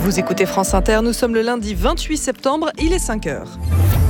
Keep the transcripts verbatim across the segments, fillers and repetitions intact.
Vous écoutez France Inter, nous sommes le lundi vingt-huit septembre, il est cinq heures.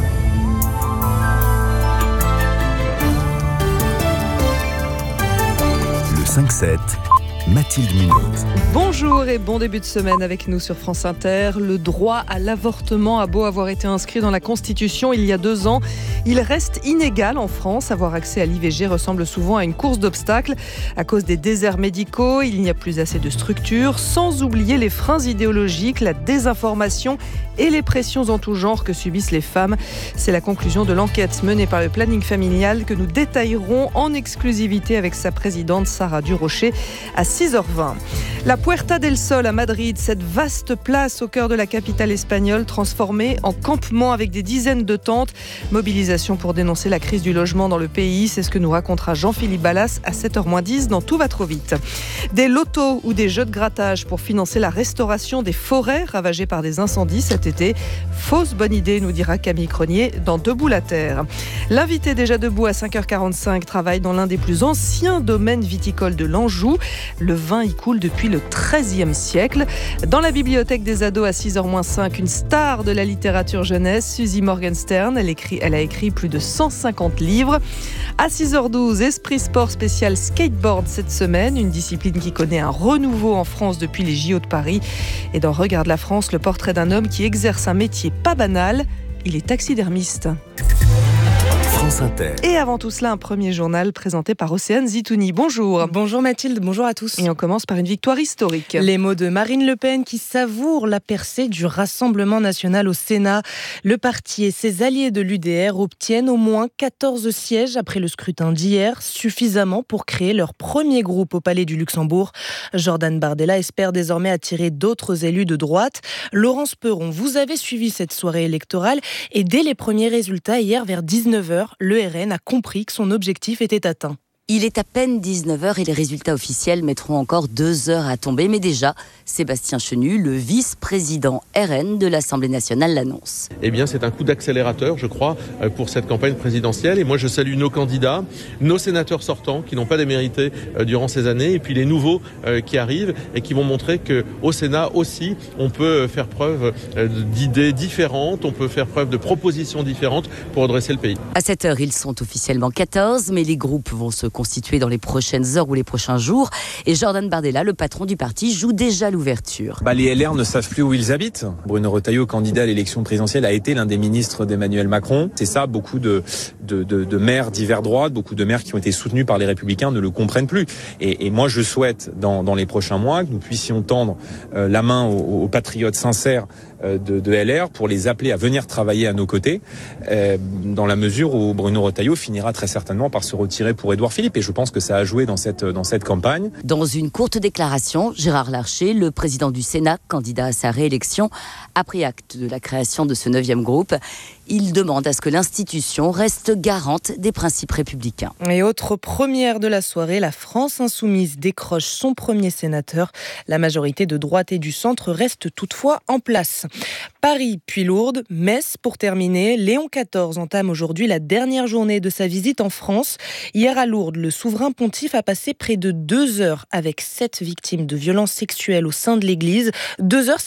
Le cinq sept, Mathilde Munoz. Bonjour et bon début de semaine avec nous sur France Inter. Le droit à l'avortement a beau avoir été inscrit dans la Constitution il y a deux ans, il reste inégal en France. Avoir accès à l'I V G ressemble souvent à une course d'obstacles. À cause des déserts médicaux, il n'y a plus assez de structures, sans oublier les freins idéologiques, la désinformation et les pressions en tout genre que subissent les femmes. C'est la conclusion de l'enquête menée par le planning familial que nous détaillerons en exclusivité avec sa présidente Sarah Durocher à six heures vingt. La Puerta del Sol à Madrid, cette vaste place au cœur de la capitale espagnole transformée en campement avec des dizaines de tentes. Mobilisation pour dénoncer la crise du logement dans le pays, c'est ce que nous racontera Jean-Philippe Ballas à sept heures moins dix dans Tout va trop vite. Des lotos ou des jeux de grattage pour financer la restauration des forêts ravagées par des incendies cet été. Fausse bonne idée, nous dira Camille Cronier dans Debout la terre. L'invité déjà debout à cinq heures quarante-cinq travaille dans l'un des plus anciens domaines viticoles de l'Anjou. Le vin y coule depuis le treizième siècle. Dans la bibliothèque des ados à six heures moins cinq, une star de la littérature jeunesse, Suzy Morgenstern. Elle, écrit, elle a écrit plus de cent cinquante livres. À six heures douze, Esprit Sport spécial skateboard cette semaine, une discipline qui connaît un renouveau en France depuis les J O de Paris. Et dans Regarde la France, le portrait d'un homme qui exerce un métier pas banal. Il est taxidermiste. France Inter. Et avant tout cela, un premier journal présenté par Océane Zitouni. Bonjour. Bonjour Mathilde, bonjour à tous. Et on commence par une victoire historique. Les mots de Marine Le Pen qui savoure la percée du Rassemblement national au Sénat. Le parti et ses alliés de l'U D R obtiennent au moins quatorze sièges après le scrutin d'hier, suffisamment pour créer leur premier groupe au Palais du Luxembourg. Jordan Bardella espère désormais attirer d'autres élus de droite. Laurence Perron, vous avez suivi cette soirée électorale et dès les premiers résultats hier vers dix-neuf heures, le R N a compris que son objectif était atteint. Il est à peine dix-neuf heures et les résultats officiels mettront encore deux heures à tomber. Mais déjà, Sébastien Chenu, le vice-président R N de l'Assemblée nationale, l'annonce. Eh bien, c'est un coup d'accélérateur, je crois, pour cette campagne présidentielle. Et moi, je salue nos candidats, nos sénateurs sortants qui n'ont pas démérité durant ces années, et puis les nouveaux qui arrivent et qui vont montrer qu'au Sénat aussi, on peut faire preuve d'idées différentes, on peut faire preuve de propositions différentes pour redresser le pays. À cette heure, ils sont officiellement quatorze, mais les groupes vont se constitué dans les prochaines heures ou les prochains jours. Et Jordan Bardella, le patron du parti, joue déjà l'ouverture. Bah, les L R ne savent plus où ils habitent. Bruno Retailleau, candidat à l'élection présidentielle, a été l'un des ministres d'Emmanuel Macron. C'est ça, beaucoup de, de, de, de maires divers droites, beaucoup de maires qui ont été soutenus par les Républicains ne le comprennent plus. Et, et moi, je souhaite, dans, dans les prochains mois, que nous puissions tendre euh, la main aux, aux patriotes sincères de, de L R pour les appeler à venir travailler à nos côtés, euh, dans la mesure où Bruno Retailleau finira très certainement par se retirer pour Édouard Philippe. Et je pense que ça a joué dans cette, dans cette campagne. Dans une courte déclaration, Gérard Larcher, le président du Sénat, candidat à sa réélection, a pris acte de la création de ce neuvième groupe. Il demande à ce que l'institution reste garante des principes républicains. Et autre première de la soirée, la France insoumise décroche son premier sénateur. La majorité de droite et du centre reste toutefois en place. Paris puis Lourdes, Metz pour terminer. Léon quatorze entame aujourd'hui la dernière journée de sa visite en France. Hier à Lourdes, le souverain pontife a passé près de deux heures avec sept victimes de violences sexuelles au sein de l'église. Deux heures,